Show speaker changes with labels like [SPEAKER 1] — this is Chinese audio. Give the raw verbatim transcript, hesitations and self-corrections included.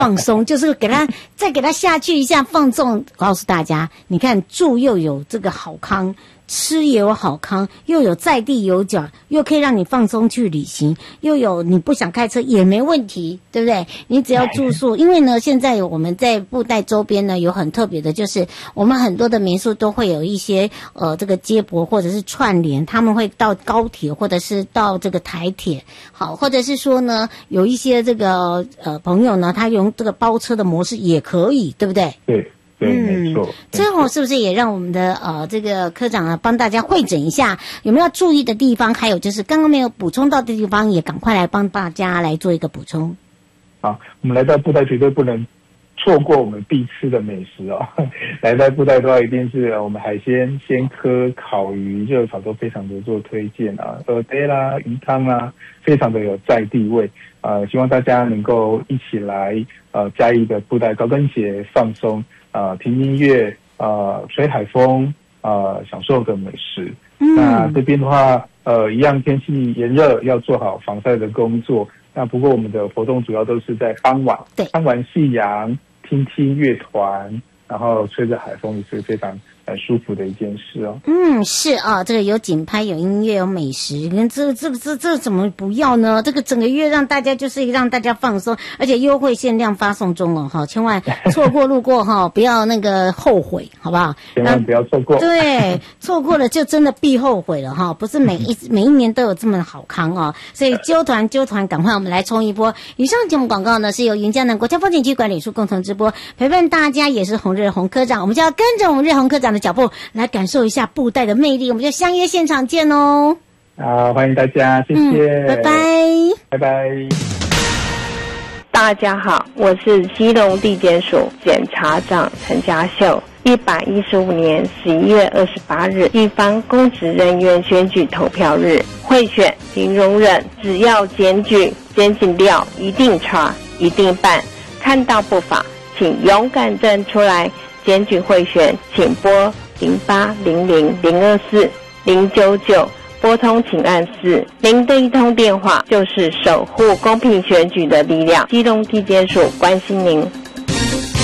[SPEAKER 1] 放松，就是给他再给他下去一下放纵。告诉大家，你看住又有这个好康，吃也有好康，又有在地有角，又可以让你放松去旅行，又有你不想开车也没问题，对不对？你只要住宿，因为呢，现在我们在布袋周边呢有很特别的，就是我们很多的民宿都会有一些呃这个接驳或者是串联，他们会到高铁或者是到这个台铁，好，或者是说呢有一些这个呃朋友呢，他用这个包车的模式也可以，对不对？
[SPEAKER 2] 对。对，没错。
[SPEAKER 1] 最后是不是也让我们的呃这个科长啊帮大家汇诊一下有没有要注意的地方，还有就是刚刚没有补充到的地方，也赶快来帮大家来做一个补充。
[SPEAKER 2] 好，我们来到布袋绝对不能错过我们必吃的美食哦。来到布袋的话，一定是我们海鲜、鲜科、烤鱼、热炒都非常的做推荐啊，鹅呆啦、鱼汤啦，非常的有在地味。呃，希望大家能够一起来呃嘉义的布袋高跟鞋放松。呃，听音乐，呃，吹海风，呃，享受的美食。嗯、那这边的话，呃，一样天气炎热，要做好防晒的工作。那不过我们的活动主要都是在傍晚，
[SPEAKER 1] 对，
[SPEAKER 2] 看完夕阳，听听乐团，然后吹着海风，也是非常很舒服的一件事哦。
[SPEAKER 1] 嗯，是啊，这个有景拍，有音乐，有美食，你看这这这这怎么不要呢？这个整个月让大家就是让大家放松，而且优惠限量发送中哦，哈，千万错过路过哈，不要那个后悔，好不好？
[SPEAKER 2] 千万不要错过。
[SPEAKER 1] 对，错过了就真的必后悔了哈，不是每一每一年都有这么好康哦，所以揪团揪团，赶快我们来冲一波。以上节目广告呢是由云嘉南国家风景区管理处共同直播，陪伴大家也是洪日洪科长，我们就要跟着我们日洪科长的脚步来感受一下布袋的魅力，我们就相约现场见哦。
[SPEAKER 2] 好，欢迎大家，谢谢，
[SPEAKER 1] 嗯、拜拜，
[SPEAKER 2] 拜拜。
[SPEAKER 3] 大家好，我是基隆地检署检察长陈家秀。一百一十五年十一月二十八日，地方公职人员选举投票日，贿选零容忍，只要检举，检警料一定查，一定办。看到不法，请勇敢站出来。检举贿选，请拨零八零零零二四零九九，拨通请按四。您的一通电话就是守护公平选举的力量。基隆地检署关心您。